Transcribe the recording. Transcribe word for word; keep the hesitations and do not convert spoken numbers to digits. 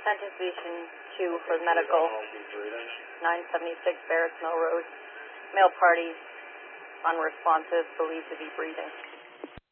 Santa Station two for medical, nine seventy-six Barretts Mill Road. Male party, unresponsive, believed to be breathing.